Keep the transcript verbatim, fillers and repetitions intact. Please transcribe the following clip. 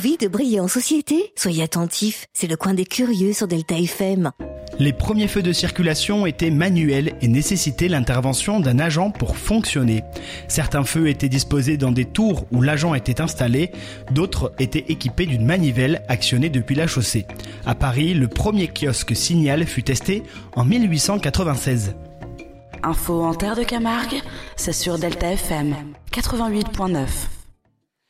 Envie de briller en société ? Soyez attentifs, c'est le coin des curieux sur Delta F M. Les premiers feux de circulation étaient manuels et nécessitaient l'intervention d'un agent pour fonctionner. Certains feux étaient disposés dans des tours où l'agent était installé, d'autres étaient équipés d'une manivelle actionnée depuis la chaussée. À Paris, le premier kiosque Signal fut testé en mille huit cent quatre-vingt-seize. Info en terre de Camargue, c'est sur Delta F M quatre-vingt-huit point neuf.